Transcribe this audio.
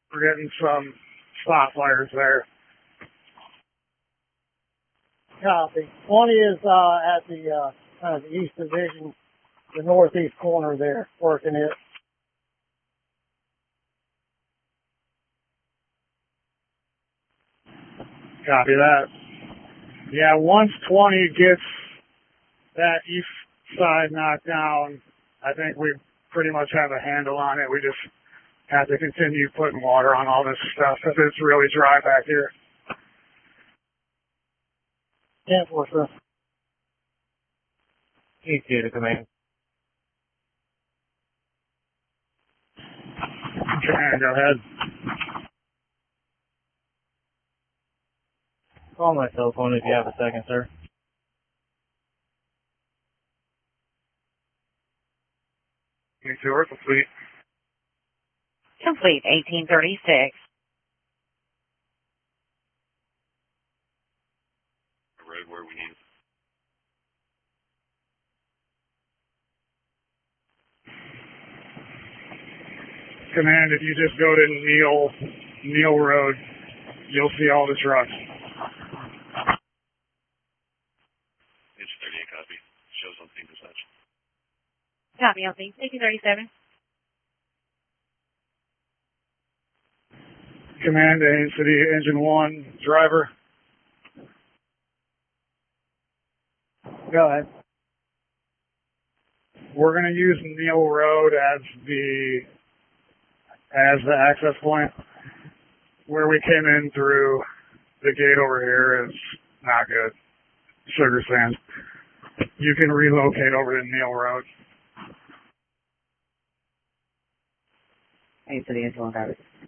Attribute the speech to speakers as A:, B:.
A: We're getting some spot fires there.
B: Copy. 20 is at the kind of the east division, the northeast corner there, working it.
A: Copy that. Yeah, once 20 gets that east side knocked down, I think we pretty much have a handle on it. We just have to continue putting water on all this stuff because it's really dry back here.
B: 10-4, sir.
C: E2 to command.
A: Command, go ahead.
C: Call my cell phone if you have a second, sir.
A: E2, we're complete.
D: Complete 1836.
E: Right where we need.
A: Command, if you just go to Neil Road, you'll see all the trucks.
E: It's 38 copy. Shows on team dispatch.
D: Copy, LC. 1837.
A: Command, Haines City, Engine 1, driver.
B: Go ahead.
A: We're going to use Neil Road as the access point. Where we came in through the gate over here is not good. Sugar Sands. You can relocate over to Neil Road.
D: Haines City, Engine 1, driver.